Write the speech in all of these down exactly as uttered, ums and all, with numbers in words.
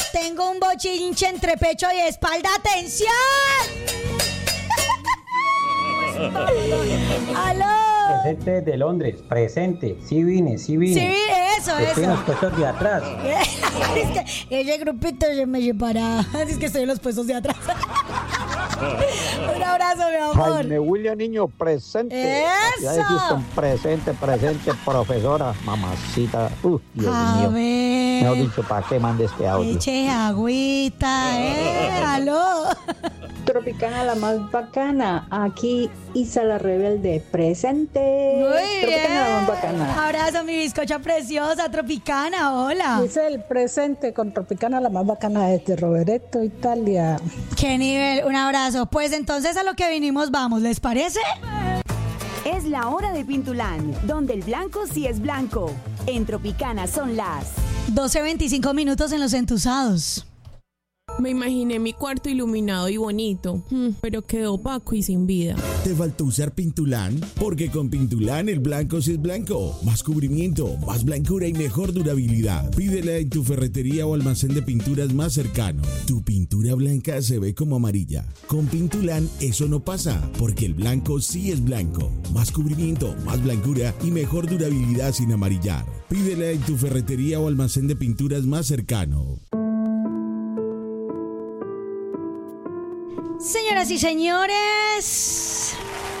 Tengo un bochinche entre pecho y espalda. ¡Atención! ¡Aló! Presente de Londres, presente. Sí vine, sí vine. Sí vine, eso, Estoy en eso. los puestos de atrás. Es que ese grupito se me separa. Es que estoy en los puestos de atrás. Un abrazo, mi amor. Jaime William Niño, presente. ¡Eso! Ya Houston, presente, presente, profesora, mamacita. Uh, Dios A mío. ver. Mejor dicho, ¿para qué mande este audio? Eche agüita, eh. Aló. Tropicana la más bacana. Aquí Isa la rebelde, presente. Muy Tropicana bien. la más bacana. Abrazo, mi bizcocha preciosa, Tropicana, hola. Es el presente con Tropicana la más bacana desde Rovereto, Italia. Qué nivel, un abrazo. Pues entonces a lo que vinimos vamos, ¿les parece? Es la hora de Pintulán, donde el blanco sí es blanco. En Tropicana son las doce veinticinco minutos en Los Entusados. Me imaginé mi cuarto iluminado y bonito, pero quedó opaco y sin vida. ¿Te faltó usar Pintulán? Porque con Pintulán el blanco sí es blanco. Más cubrimiento, más blancura y mejor durabilidad. Pídela en tu ferretería o almacén de pinturas más cercano. Tu pintura blanca se ve como amarilla. Con Pintulán eso no pasa, porque el blanco sí es blanco. Más cubrimiento, más blancura y mejor durabilidad sin amarillar. Pídela en tu ferretería o almacén de pinturas más cercano. Señoras y señores,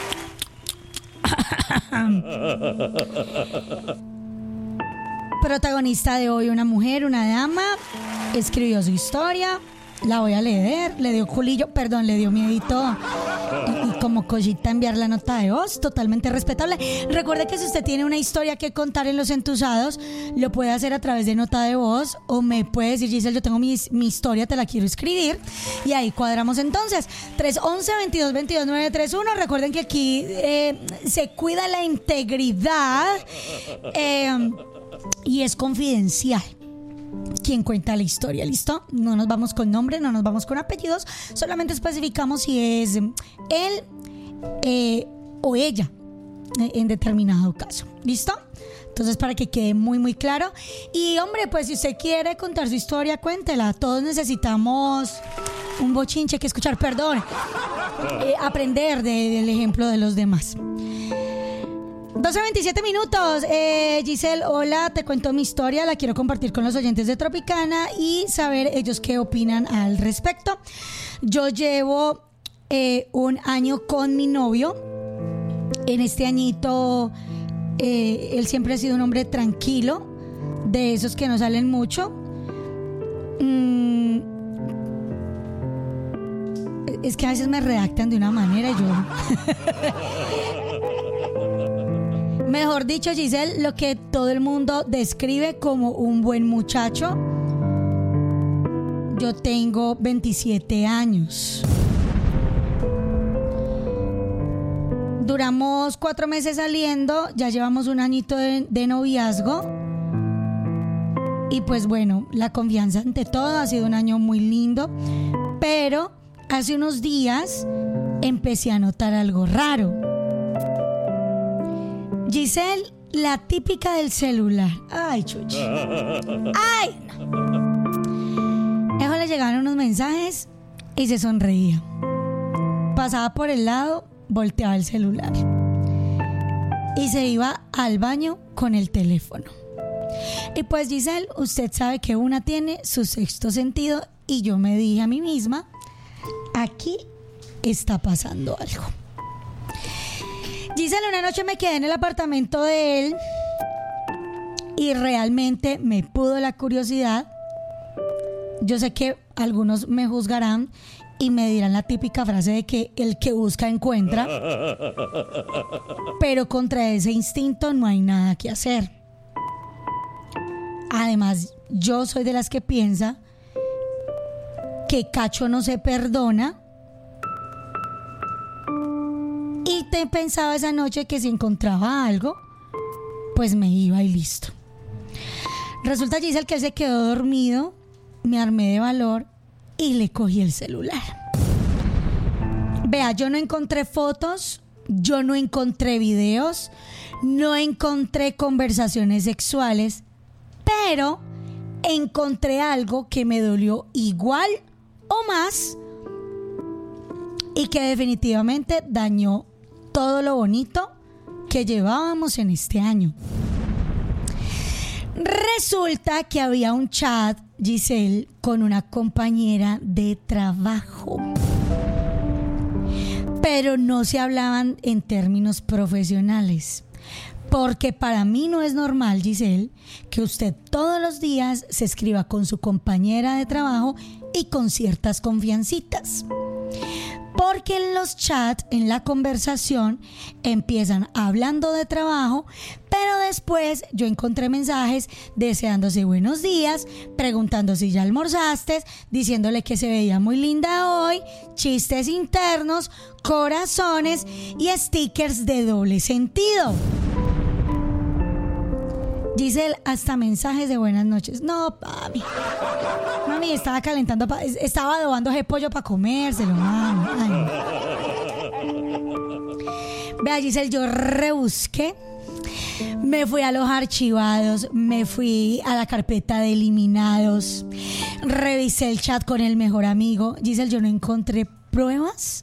protagonista de hoy, una mujer, una dama, escribió su historia, la voy a leer, le dio culillo, perdón, le dio miedito y, y como cosita enviar la nota de voz, totalmente respetable. Recuerde que si usted tiene una historia que contar en Los Entusados, lo puede hacer a través de nota de voz o me puede decir, Giselle, yo tengo mi, mi historia, te la quiero escribir y ahí cuadramos entonces. tres once, veintidós veintidós, nueve tres uno. Recuerden que aquí eh, se cuida la integridad eh, y es confidencial quien cuenta la historia, ¿listo? No nos vamos con nombre, no nos vamos con apellidos, solamente especificamos si es él eh, o ella en determinado caso, ¿listo? Entonces, para que quede muy muy claro. Y hombre, pues si usted quiere contar su historia, cuéntela. Todos necesitamos un bochinche que escuchar, perdón, eh, aprender de, del ejemplo de los demás. doce veintisiete minutos. eh, Giselle, hola, te cuento mi historia, la quiero compartir con los oyentes de Tropicana y saber ellos qué opinan al respecto. Yo llevo eh, un año con mi novio. En este añito eh, él siempre ha sido un hombre tranquilo, de esos que no salen mucho. mm, Es que a veces me redactan de una manera y yo mejor dicho, Giselle, lo que todo el mundo describe como un buen muchacho. Yo tengo veintisiete años. Duramos cuatro meses saliendo, ya llevamos un añito de, de noviazgo. Y pues bueno, la confianza ante todo, ha sido un año muy lindo. Pero hace unos días empecé a notar algo raro. Giselle, la típica del celular. Ay, chuchi. Ay, no. Eso le llegaron unos mensajes y se sonreía. Pasaba por el lado, volteaba el celular y se iba al baño con el teléfono. Y pues, Giselle, usted sabe que una tiene su sexto sentido y yo me dije a mí misma, aquí está pasando algo. Giselle, una noche me quedé en el apartamento de él y realmente me pudo la curiosidad. Yo sé que algunos me juzgarán y me dirán la típica frase de que el que busca encuentra, pero contra ese instinto no hay nada que hacer. Además, yo soy de las que piensa que cacho no se perdona. Y te pensaba esa noche que si encontraba algo, pues me iba y listo. Resulta, Giselle, que él se quedó dormido, me armé de valor y le cogí el celular. Vea, yo no encontré fotos, yo no encontré videos, no encontré conversaciones sexuales, pero encontré algo que me dolió igual o más y que definitivamente dañó todo lo bonito que llevábamos en este año. Resulta que había un chat, Giselle, con una compañera de trabajo, pero no se hablaban en términos profesionales. Porque para mí no es normal, Giselle, que usted todos los días se escriba con su compañera de trabajo y con ciertas confiancitas. Porque en los chats, en la conversación, empiezan hablando de trabajo, pero después yo encontré mensajes deseándose buenos días, preguntando si ya almorzaste, diciéndole que se veía muy linda hoy, chistes internos, corazones y stickers de doble sentido. Giselle, hasta mensajes de buenas noches. No, mami. Mami, estaba calentando, pa- estaba adobando ese pollo para comérselo, mami. Ay. Vea, Giselle, yo rebusqué. Me fui a los archivados, me fui a la carpeta de eliminados, revisé el chat con el mejor amigo. Giselle, yo no encontré pruebas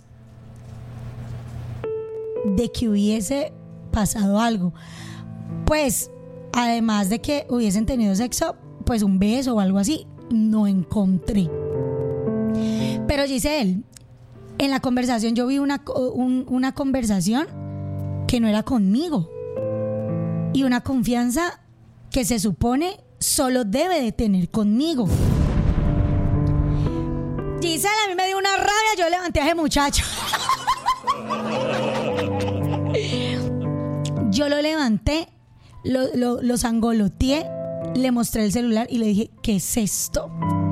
de que hubiese pasado algo. Pues... además de que hubiesen tenido sexo, pues un beso o algo así, no encontré. Pero Giselle, en la conversación yo vi una, un, una conversación que no era conmigo. Y una confianza que se supone solo debe de tener conmigo. Giselle, a mí me dio una rabia, yo levanté a ese muchacho. Yo lo levanté. Lo, lo, lo sangoloteé, le mostré el celular y le dije, ¿qué es esto?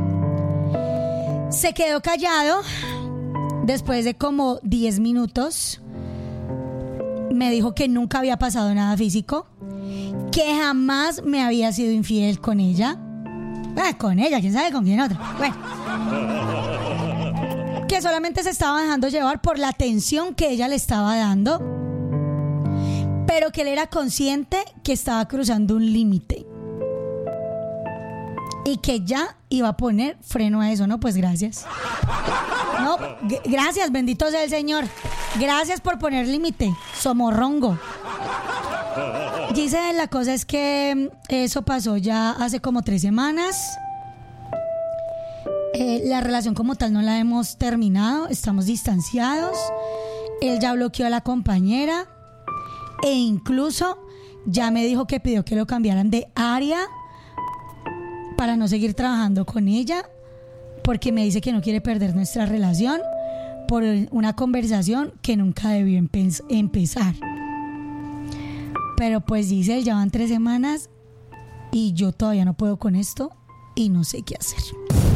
Se quedó callado. Después de como diez minutos me dijo que nunca había pasado nada físico, que jamás me había sido infiel con ella. Ah, con ella, quién sabe con quién otra. Bueno, que solamente se estaba dejando llevar por la atención que ella le estaba dando, pero que él era consciente que estaba cruzando un límite y que ya iba a poner freno a eso. No, pues gracias. No, g- gracias, bendito sea el Señor. Gracias por poner límite, somorrongo. Giselle, la cosa es que eso pasó ya hace como tres semanas. Eh, la relación como tal no la hemos terminado, estamos distanciados. Él ya bloqueó a la compañera. E incluso ya me dijo que pidió que lo cambiaran de área para no seguir trabajando con ella, porque me dice que no quiere perder nuestra relación por una conversación que nunca debió empe- empezar. Pero pues dice, ya van tres semanas y yo todavía no puedo con esto y no sé qué hacer.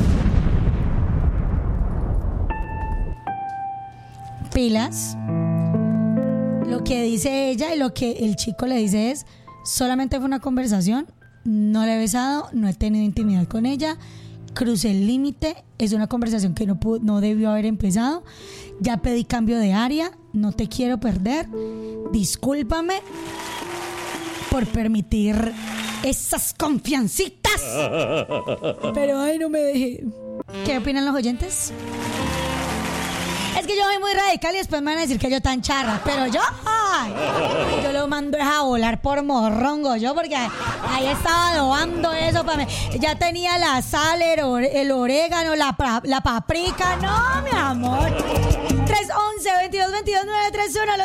Pilas. Lo que dice ella y lo que el chico le dice es, solamente fue una conversación, no le he besado, no he tenido intimidad con ella, crucé el límite, es una conversación que no, pudo, no debió haber empezado, ya pedí cambio de área, no te quiero perder, discúlpame por permitir esas confiancitas. Pero ay, no me dejé. ¿Qué opinan los oyentes? Es que yo soy muy radical y después me van a decir que yo tan charra, pero yo, ay, yo lo mando a volar por morrongo, yo, porque ahí estaba adobando eso para mí. Ya tenía la sal, el, ore, el orégano, la, la paprika, no, mi amor. tres once, veintidós veintidós, nueve tres uno, los